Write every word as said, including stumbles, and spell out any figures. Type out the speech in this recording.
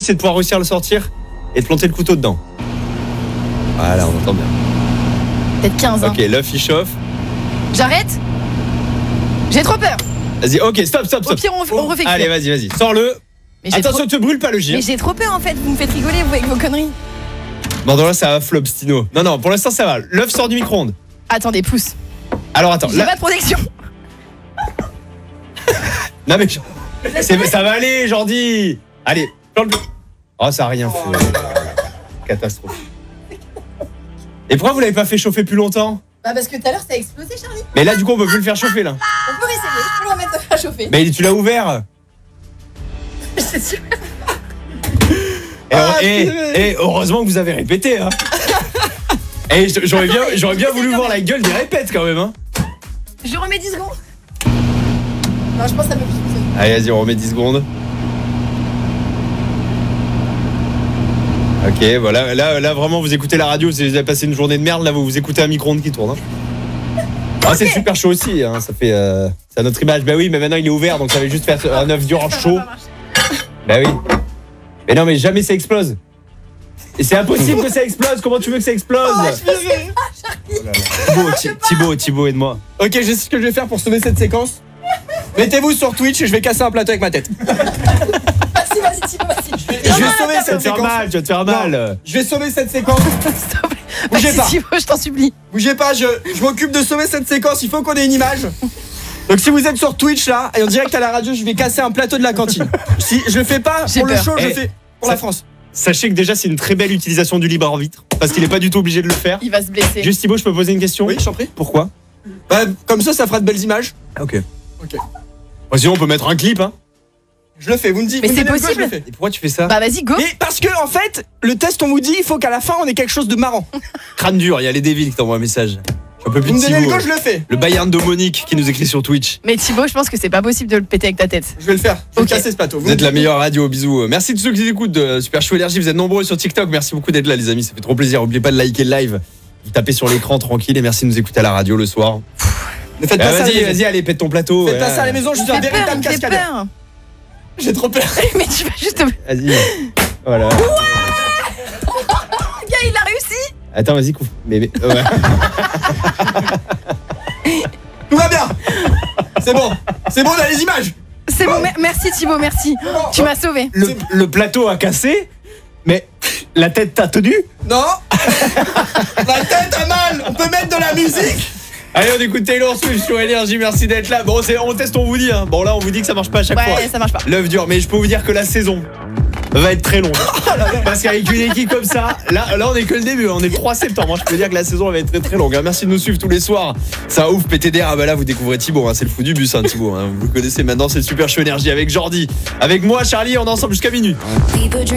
c'est de pouvoir réussir à le sortir et de planter le couteau dedans. Voilà, on entend bien. Peut-être quinze. Ok, hein. l'œuf il chauffe. J'arrête. J'ai trop peur. Vas-y, ok, stop, stop, Au stop. pire, on, on refait Allez, cuire. vas-y, vas-y, sors-le. Mais j'ai Attention, trop... te brûle pas le gire. Mais j'ai trop peur en fait. Vous me faites rigoler vous avec vos conneries. Bon, dans là, ça va flop, Stino. Non, non, pour l'instant, ça va. L'œuf sort du micro-ondes. Attendez, pousse. Alors, attends. J'ai Là... pas de protection. Non, mais c'est... ça va aller, Jordi. Allez, plante le. Oh, ça a rien fait. Catastrophe. Et pourquoi vous l'avez pas fait chauffer plus longtemps? Bah parce que tout à l'heure ça a explosé, Charlie. Mais là, du coup, on peut plus le faire chauffer, là. On peut essayer. Je peux le remettre à chauffer. Mais tu l'as ouvert. C'est sûr. Et, Ah, et, et heureusement que vous avez répété, hein. Et j'aurais bien, j'aurais bien voulu voir la gueule des répètes quand même, hein. Je remets dix secondes. Non, je pense que ça peut plus fonctionner. Allez, vas-y, on remet dix secondes. Ok, voilà, là, là vraiment vous écoutez la radio, vous avez passé une journée de merde, là vous vous écoutez un micro-ondes qui tourne. Hein. Ah, c'est super chaud aussi, hein, ça fait, euh, c'est à notre image. Bah oui, mais maintenant il est ouvert, donc ça va juste faire un œuf dur chaud. Bah oui. Mais non, mais jamais ça explose. Et c'est impossible que ça explose. Comment tu veux que ça explose? Oh, je faisais. Thibaut, Thi- Thibaut, Thibaut, aide-moi. Ok, je sais ce que je vais faire pour sauver cette séquence. Mettez-vous sur Twitch et je vais casser un plateau avec ma tête. Vas-y, vas-y, Thibaut, vas-y. Je vais sauver Tu vas cette te faire séquence. mal, tu vas te faire mal. Je vais sauver cette séquence. S'il te plaît. Bougez Vas-y, pas. Thibaut, je t'en supplie. Bougez pas, je, je m'occupe de sauver cette séquence. Il faut qu'on ait une image. Donc si vous êtes sur Twitch là et en direct à la radio, je vais casser un plateau de la cantine. Si je le fais pas J'ai pour le peur. show, je le Eh, fais pour ça- la France. Sachez que déjà c'est une très belle utilisation du libre arbitre parce qu'il est pas du tout obligé de le faire. Il va se blesser. Juste Thibaut, je peux poser une question? Oui, je t'en prie. Pourquoi? Bah, comme ça, ça fera de belles images. Ok. Ok. Bon, sinon on peut mettre un clip, hein. Je le fais. Vous me dites. Mais vous me c'est donnez le go, possible. je le fais. Et pourquoi tu fais ça? Bah vas-y, go. Et parce que en fait, le test on vous dit, il faut qu'à la fin on ait quelque chose de marrant. Crâne dur, il y a les Devils qui t'envoient un message. J'en peux plus Vous de me donnez le Thibaut. go, je le fais. Le Bayern de Monique qui nous écrit sur Twitch. Mais Thibaut, je pense que c'est pas possible de le péter avec ta tête. Je vais le faire. Je vais Ok. casser ce plateau. Vous êtes la meilleure radio, bisous. Merci de ceux qui écoutent de Super Show Énergie, vous êtes nombreux sur TikTok, merci beaucoup d'être là les amis, ça fait trop plaisir. N'oubliez pas de liker le live, vous tapez sur l'écran tranquille et merci de nous écouter à la radio le soir. Ne faites Ah, pas ça. à la vas-y, maison. vas-y, allez, pète ton plateau. Faites ouais. pas ça à la maison, je Il suis un me fait peur, véritable il me fait cascadeur. peur. J'ai trop peur. Mais tu vas juste. Vas-y. Voilà. Gars, il a réussi. Attends, vas-y, couvre. Mais, mais, ouais. Tout va bien. C'est bon. C'est bon, on a les images. C'est bon, mer- merci Thibaut, merci. Tu m'as sauvé. le, le plateau a cassé, mais la tête t'a tenu. Non. La tête a mal. On peut mettre de la musique. Allez, on écoute Taylor Swift sur Énergie, merci d'être là. Bon, c'est, on teste, on vous dit. Hein. Bon, là, on vous dit que ça marche pas à chaque fois. Ouais, ça marche pas. L'œuf dur, mais je peux vous dire que la saison va être très longue. Parce qu'avec une équipe comme ça, là, là on est que le début, on est le trois septembre. Je peux dire que la saison va être très très longue. Hein. Merci de nous suivre tous les soirs. Ça va ouf, P T D R. Ah bah là, vous découvrez Thibaut, hein. C'est le fou du bus, hein, Thibaut. Hein. Vous le connaissez maintenant, c'est le Super Show Énergie avec Jordi. Avec moi, Charlie, on est ensemble jusqu'à minuit.